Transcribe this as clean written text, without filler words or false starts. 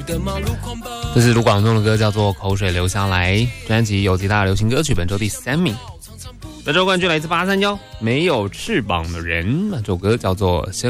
这是卢广仲的歌，叫做《口水流下来》，专辑有极大流行歌曲，本周第3名。本周冠军来自831，没有翅膀的人，这首歌叫做《